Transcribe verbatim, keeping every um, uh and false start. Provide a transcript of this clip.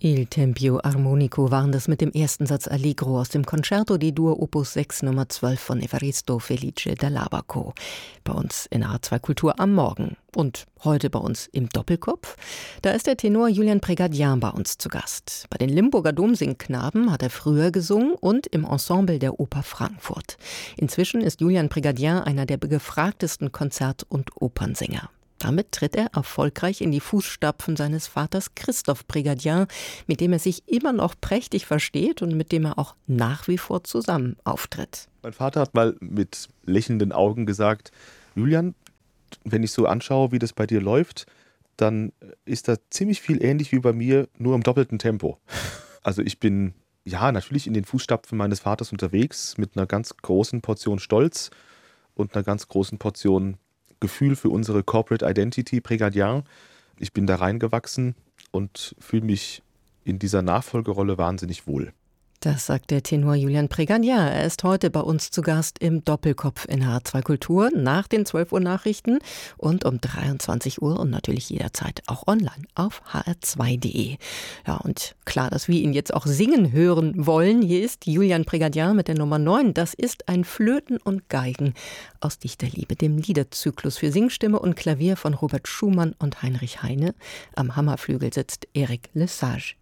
Il Tempio Armonico waren das mit dem ersten Satz Allegro aus dem Concerto di Dur Opus sechs Nummer zwölf von Evaristo Felice Dall'Abaco. Bei uns in H zwei Kultur am Morgen. Und heute bei uns im Doppelkopf. Da ist der Tenor Julian Prégardien bei uns zu Gast. Bei den Limburger Domsingknaben hat er früher gesungen und im Ensemble der Oper Frankfurt. Inzwischen ist Julian Prégardien einer der gefragtesten Konzert- und Opernsänger. Damit tritt er erfolgreich in die Fußstapfen seines Vaters Christophe Prégardien, mit dem er sich immer noch prächtig versteht und mit dem er auch nach wie vor zusammen auftritt. Mein Vater hat mal mit lächelnden Augen gesagt: Julian, wenn ich so anschaue, wie das bei dir läuft, dann ist das ziemlich viel ähnlich wie bei mir, nur im doppelten Tempo. Also ich bin ja natürlich in den Fußstapfen meines Vaters unterwegs, mit einer ganz großen Portion Stolz und einer ganz großen Portion Gefühl für unsere Corporate Identity Prégardien. Ich bin da reingewachsen und fühle mich in dieser Nachfolgerolle wahnsinnig wohl. Das sagt der Tenor Julian Prégardien. Er ist heute bei uns zu Gast im Doppelkopf in H zwei Kultur nach den zwölf Uhr Nachrichten und um dreiundzwanzig Uhr und natürlich jederzeit auch online auf h r zwei punkt d e. Ja, und klar, dass wir ihn jetzt auch singen hören wollen. Hier ist Julian Prégardien mit der Nummer neun. Das ist ein Flöten und Geigen aus Dichterliebe, dem Liederzyklus für Singstimme und Klavier von Robert Schumann und Heinrich Heine. Am Hammerflügel sitzt Eric Lesage.